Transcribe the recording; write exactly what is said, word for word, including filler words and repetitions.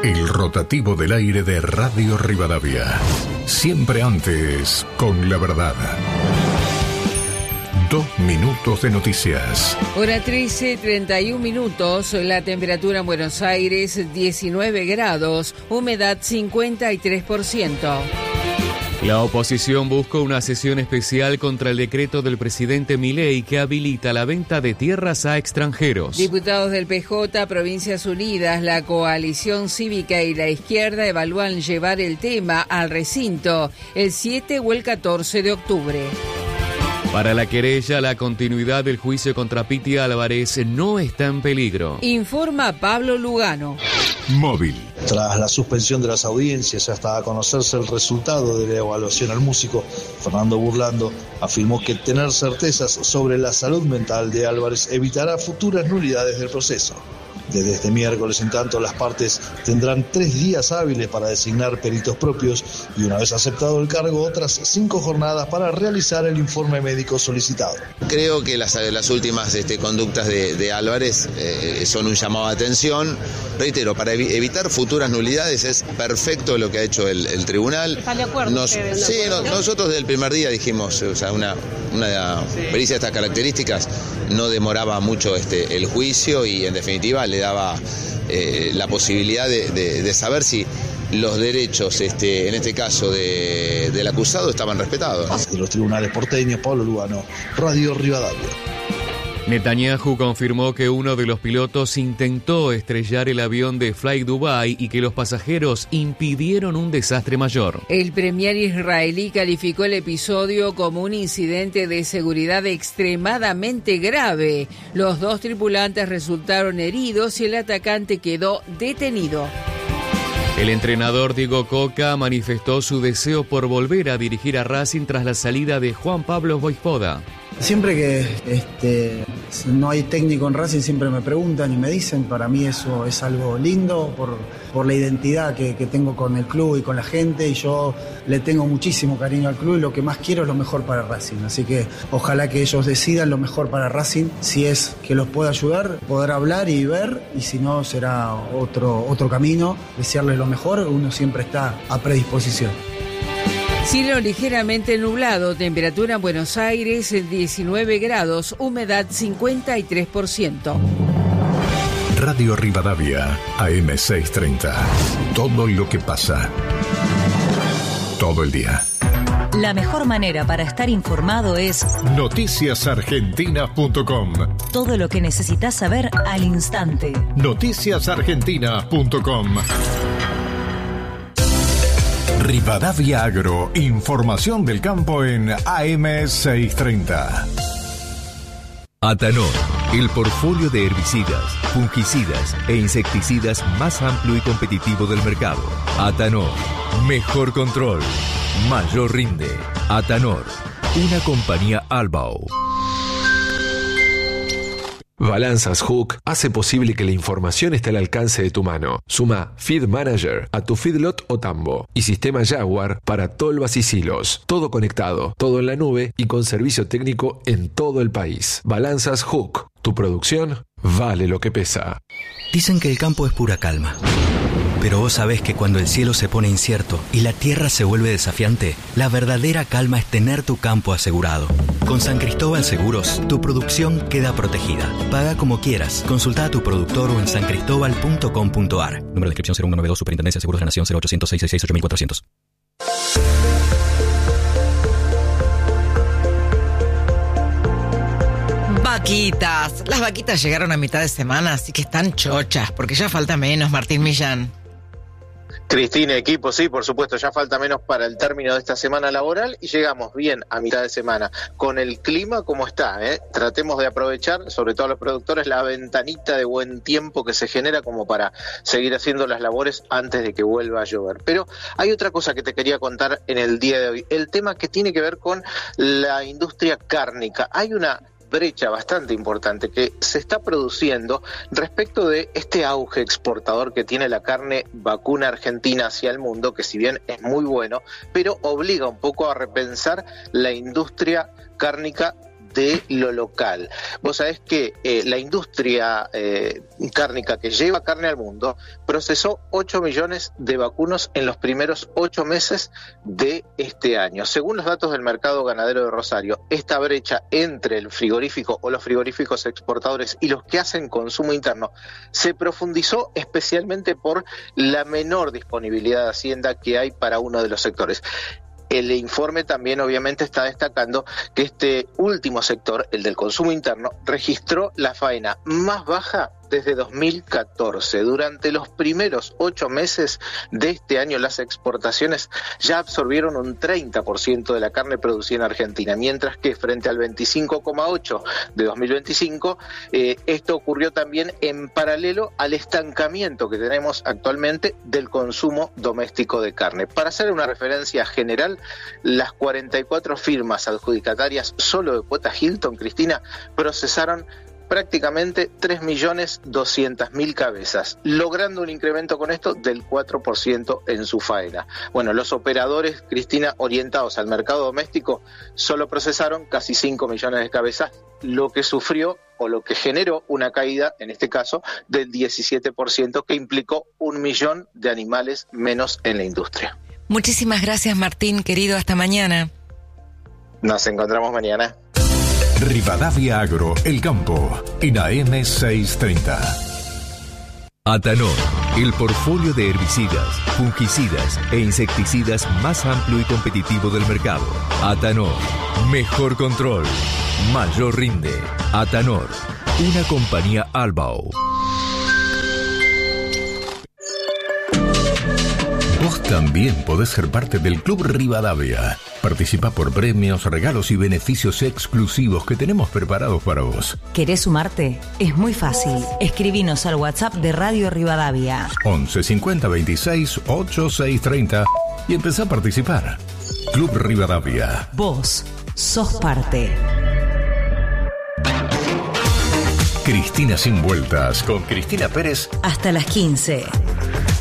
El rotativo del aire de Radio Rivadavia. Siempre antes, con la verdad. Dos minutos de noticias. Hora trece, treinta y un minutos. La temperatura en Buenos Aires, diecinueve grados. Humedad, cincuenta y tres por ciento. La oposición busca una sesión especial contra el decreto del presidente Milei que habilita la venta de tierras a extranjeros. Diputados del P J, Provincias Unidas, la coalición cívica y la izquierda evalúan llevar el tema al recinto el siete o el catorce de octubre. Para la querella, la continuidad del juicio contra Piti Álvarez no está en peligro. Informa Pablo Lugano. Móvil. Tras la suspensión de las audiencias hasta a conocerse el resultado de la evaluación al músico, Fernando Burlando afirmó que tener certezas sobre la salud mental de Álvarez evitará futuras nulidades del proceso. Desde este miércoles, en tanto, las partes tendrán tres días hábiles para designar peritos propios y, una vez aceptado el cargo, otras cinco jornadas para realizar el informe médico solicitado. Creo que las, las últimas este, conductas de, de Álvarez eh, son un llamado de atención. Reitero, para evi- evitar futuras nulidades es perfecto lo que ha hecho el, el tribunal. ¿Están de acuerdo Nos, ustedes? Sí, no, nosotros desde el primer día dijimos, o sea, una, una pericia de estas características no demoraba mucho este, el juicio y, en definitiva, le daba eh, la posibilidad de, de, de saber si los derechos, este, en este caso de, del acusado, estaban respetados. De los tribunales porteños, Pablo Lugano, Radio Rivadavia. Netanyahu confirmó que uno de los pilotos intentó estrellar el avión de Fly Dubai y que los pasajeros impidieron un desastre mayor. El premier israelí calificó el episodio como un incidente de seguridad extremadamente grave. Los dos tripulantes resultaron heridos y el atacante quedó detenido. El entrenador Diego Coca manifestó su deseo por volver a dirigir a Racing tras la salida de Juan Pablo Voivoda. Siempre que este, no hay técnico en Racing, siempre me preguntan y me dicen, para mí eso es algo lindo por, por la identidad que, que tengo con el club y con la gente, y yo le tengo muchísimo cariño al club y lo que más quiero es lo mejor para Racing, así que ojalá que ellos decidan lo mejor para Racing, si es que los pueda ayudar, poder hablar y ver, y si no será otro, otro camino, desearles lo mejor, uno siempre está a predisposición. Cielo ligeramente nublado, temperatura en Buenos Aires diecinueve grados, humedad cincuenta y tres por ciento. Radio Rivadavia, A M seiscientos treinta. Todo lo que pasa. Todo el día. La mejor manera para estar informado es noticias argentinas punto com. Todo lo que necesitas saber al instante. noticias argentinas punto com. Rivadavia Agro, información del campo en A M seiscientos treinta. Atanor, el portfolio de herbicidas, fungicidas e insecticidas más amplio y competitivo del mercado. Atanor, mejor control, mayor rinde. Atanor, una compañía Albao. Balanzas Hook hace posible que la información esté al alcance de tu mano. Suma Feed Manager a tu feedlot o tambo y sistema Jaguar para tolvas y silos. Todo conectado, todo en la nube y con servicio técnico en todo el país. Balanzas Hook. Tu producción vale lo que pesa. Dicen que el campo es pura calma. Pero vos sabés que cuando el cielo se pone incierto y la tierra se vuelve desafiante, la verdadera calma es tener tu campo asegurado. Con San Cristóbal Seguros, tu producción queda protegida. Paga como quieras. Consulta a tu productor o en san cristobal punto com punto a r. Número de inscripción cero uno nueve dos, Superintendencia de Seguros de la Nación, cero ochocientos, seiscientos sesenta y seis, ocho mil cuatrocientos. Vaquitas. Las vaquitas llegaron a mitad de semana, así que están chochas, porque ya falta menos, Martín Millán. Cristina, equipo, sí, por supuesto, ya falta menos para el término de esta semana laboral y llegamos bien a mitad de semana. Con el clima como está, ¿eh? Tratemos de aprovechar, sobre todo los productores, la ventanita de buen tiempo que se genera como para seguir haciendo las labores antes de que vuelva a llover. Pero hay otra cosa que te quería contar en el día de hoy, el tema que tiene que ver con la industria cárnica. Hay una brecha bastante importante que se está produciendo respecto de este auge exportador que tiene la carne vacuna argentina hacia el mundo, que si bien es muy bueno, pero obliga un poco a repensar la industria cárnica de lo local. Vos sabés que eh, la industria eh, cárnica que lleva carne al mundo procesó ocho millones de vacunos en los primeros ocho meses de este año. Según los datos del mercado ganadero de Rosario, esta brecha entre el frigorífico o los frigoríficos exportadores y los que hacen consumo interno se profundizó especialmente por la menor disponibilidad de hacienda que hay para uno de los sectores. El informe también obviamente está destacando que este último sector, el del consumo interno, registró la faena más baja desde dos mil catorce. Durante los primeros ocho meses de este año, las exportaciones ya absorbieron un treinta por ciento de la carne producida en Argentina, mientras que frente al veinticinco coma ocho por ciento de dos mil veinticinco, eh, esto ocurrió también en paralelo al estancamiento que tenemos actualmente del consumo doméstico de carne. Para hacer una referencia general, las cuarenta y cuatro firmas adjudicatarias solo de cuota Hilton, Cristina, procesaron prácticamente tres millones doscientas mil cabezas, logrando un incremento con esto del cuatro por ciento en su faena. Bueno, los operadores, Cristina, orientados al mercado doméstico, solo procesaron casi cinco millones de cabezas, lo que sufrió o lo que generó una caída, en este caso, del diecisiete por ciento, que implicó un millón de animales menos en la industria. Muchísimas gracias, Martín, querido. Hasta mañana. Nos encontramos mañana. Rivadavia Agro, El Campo, en A M seiscientos treinta. Atanor, el portfolio de herbicidas, fungicidas e insecticidas más amplio y competitivo del mercado. Atanor, mejor control, mayor rinde. Atanor, una compañía Albao. Vos también podés ser parte del Club Rivadavia. Participa por premios, regalos y beneficios exclusivos que tenemos preparados para vos. ¿Querés sumarte? Es muy fácil. Escribinos al WhatsApp de Radio Rivadavia. once cincuenta veintiséis ochenta y seis treinta y empezá a participar. Club Rivadavia. Vos sos parte. Cristina sin vueltas con Cristina Pérez. Hasta las quince.